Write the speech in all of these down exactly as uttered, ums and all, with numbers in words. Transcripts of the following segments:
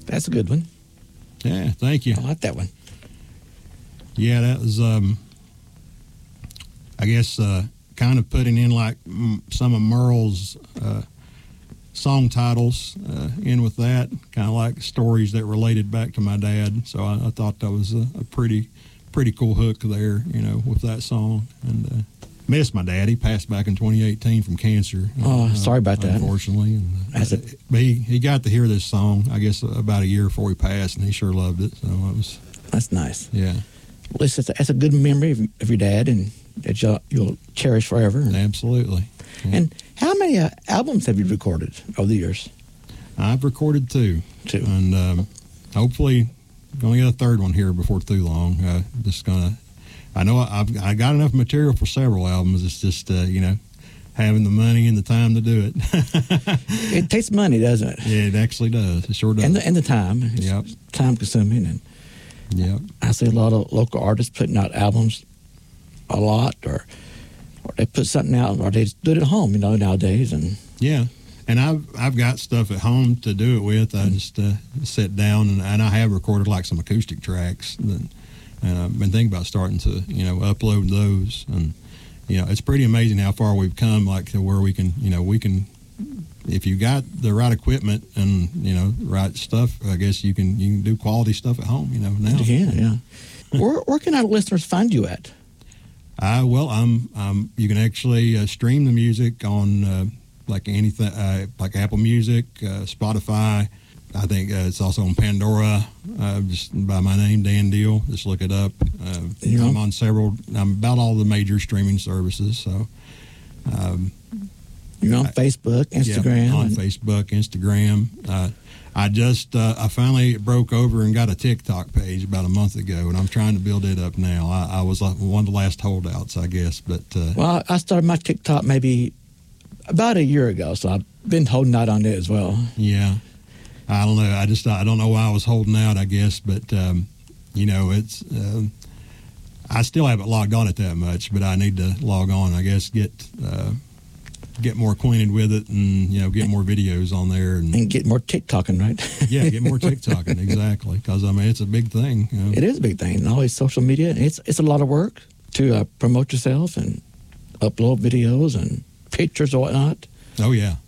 That's a good one. Yeah, thank you. I like that one. Yeah, that was, um, I guess, uh, kind of putting in like mm, some of Merle's uh, song titles uh, in with that, kind of like stories that related back to my dad. So I, I thought that was a, a pretty, pretty cool hook there, you know, with that song. And uh, missed my dad. He passed back in twenty eighteen from cancer. Oh, uh, sorry about that. Unfortunately. And, uh, That's a- but he, he got to hear this song, I guess, about a year before he passed, and he sure loved it. So it was, That's nice. yeah. Well, it's, it's, a, it's a good memory of, of your dad, and that you'll, you'll cherish forever. And, Absolutely. Yeah. and how many uh, albums have you recorded over the years? I've recorded two. Two. And um, hopefully going to get a third one here before too long. Uh, just going to, I know I've I got enough material for several albums. It's just, uh, you know, having the money and the time to do it. It takes money, doesn't it? Yeah, it actually does. It sure does. And the, and the time. It's Yep. time consuming. And Yep. I see a lot of local artists putting out albums a lot, or or they put something out, or they just do it at home, you know, nowadays. And Yeah. And I've I've got stuff at home to do it with. I just uh, sit down and, and I have recorded like some acoustic tracks, and, and I've been thinking about starting to you know upload those. And you know it's pretty amazing how far we've come, like to where we can you know we can, if you got the right equipment and you know right stuff, I guess you can you can do quality stuff at home. You know now. yeah, yeah. where where can our listeners find you at? Uh, well, I'm, um, you can actually uh, stream the music on uh, like anything, uh, like Apple Music, uh, Spotify. I think uh, it's also on Pandora, uh, just by my name, Dan Deal. Just look it up. Uh, Yeah. I'm on several, I'm about all the major streaming services. So, um, You're on I- Facebook, Instagram. yeah, on and- Facebook, Instagram. Uh, I just, uh, I finally broke over and got a TikTok page about a month ago, and I'm trying to build it up now. I, I was like one of the last holdouts, I guess, but uh, Well, I started my TikTok maybe about a year ago, so I've been holding out on it as well. yeah, I don't know. I just, I don't know why I was holding out, I guess, but um, you know, it's, uh, I still haven't logged on it that much, but I need to log on, I guess, get, uh, get more acquainted with it, and you know, get more videos on there, and, And get more TikToking, right? yeah, get more TikToking, exactly, because I mean, it's a big thing. You know? It is a big thing. And always social media. And it's it's a lot of work to uh, promote yourself and upload videos and pictures or whatnot. Oh yeah,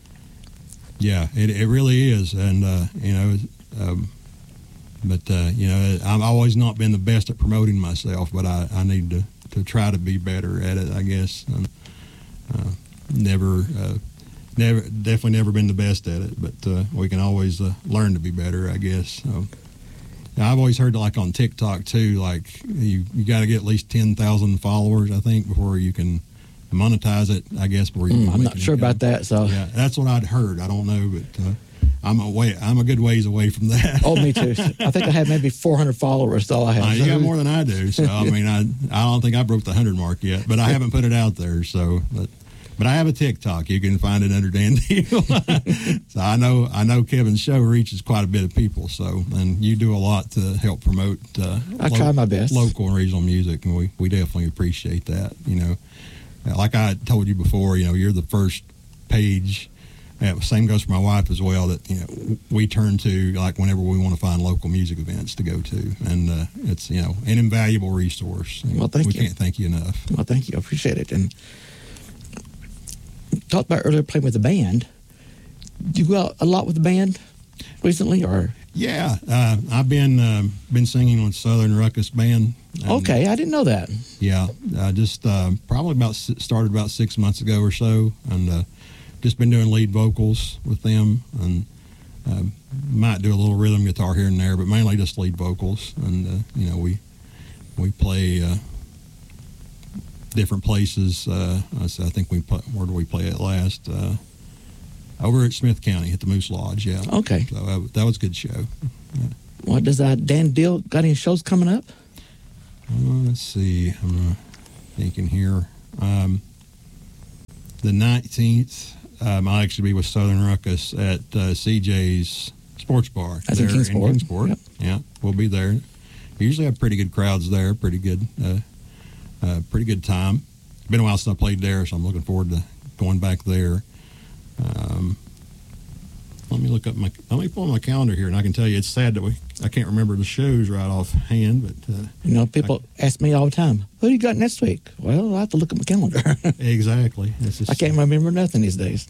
yeah, it it really is, and uh, you know, um, but uh, you know, I've always not been the best at promoting myself, but I, I need to, to try to be better at it, I guess. And, uh, never, uh, never, definitely never been the best at it, but uh, we can always uh, learn to be better, I guess. So, I've always heard, like on TikTok too, like you you got to get at least ten thousand followers, I think, before you can monetize it, I guess. Before you Mm, can I'm make not an sure income. about that. So, Yeah, that's what I'd heard. I don't know, but uh, I'm a way. I'm a good ways away from that. oh, me too. I think I have maybe four hundred followers. That's all I have. Uh, you got more than I do, so I mean, I I don't think I broke the hundred mark yet, but I haven't put it out there. So, but but I have a TikTok. You can find it under Dan Deal. So I know I know Kevin's show reaches quite a bit of people. So, and you do a lot to help promote. Uh, I try my best. Local and regional music, and we we definitely appreciate that. You know, like I told you before, you know, you're the first page. Yeah, same goes for my wife as well. That you know we turn to like whenever we want to find local music events to go to, and uh, it's you know an invaluable resource. Well, thank we you. can't thank you enough. Well, thank you. I appreciate it. And you talked about earlier playing with the band. Do you go out a lot with the band recently, or? Yeah, uh, I've been uh, been singing with Southern Ruckus Band. and, Okay, I didn't know that. Yeah, I just uh, probably about s- started about six months ago or so, and uh, just been doing lead vocals with them, and uh, might do a little rhythm guitar here and there, but mainly just lead vocals. And uh, you know, we we play uh, different places. Uh, I s- I think we play, where do we play at last? Uh, over at Smith County at the Moose Lodge. Yeah. Okay. So uh, that was a good show. What does uh, Dan Deal got any shows coming up? Uh, let's see. I'm uh, thinking here. Um, the nineteenth, um, I'll actually be with Southern Ruckus at uh, C J's Sports Bar. That's in there Kingsport. Kingsport. Yep. Yeah, we'll be there. Usually have pretty good crowds there. Pretty good, uh, uh, pretty good time. Been a while since I played there, so I'm looking forward to going back there. Um, let me look up my. Let me pull my calendar here, and I can tell you it's sad that we. I can't remember the shows right offhand, but uh, You know, people I, ask me all the time, "Who do you got next week?" Well, I have to look at my calendar. Exactly. Just, I can't remember nothing these days.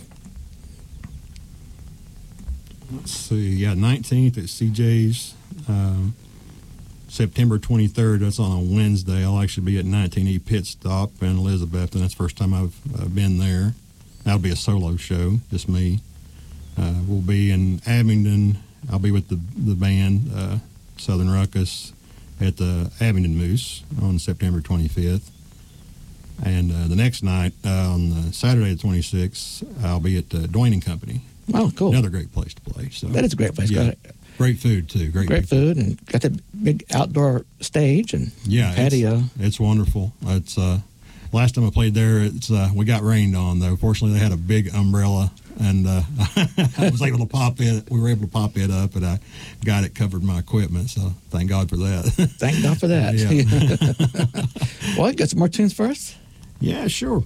Let's see. Yeah, nineteenth at C J's. Um, September twenty-third. That's on a Wednesday. I'll actually be at nineteen E Pit Stop in Elizabeth, and that's the first time I've uh, been there. That'll be a solo show, just me. Uh, we'll be in Abingdon. I'll be with the the band uh, Southern Ruckus at the Abingdon Moose on September twenty-fifth. And uh, the next night, uh, on the Saturday the twenty-sixth, I'll be at uh, Dwayne and Company. Oh, cool. Another great place to play. So That is a great place. Yeah, Got it. great food, too. Great, Great food, and got that big outdoor stage and yeah, patio. It's, it's wonderful. It's uh, last time I played there, it's uh, we got rained on, though. Fortunately, they had a big umbrella, and uh, I was able to pop it. We were able to pop it up, and I got it covered my equipment, so thank God for that. Thank God for that. Yeah. Well, you got some more tunes for us? Yeah, sure.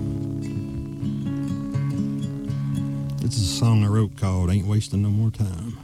This is a song I wrote called Ain't Wasting No More Time.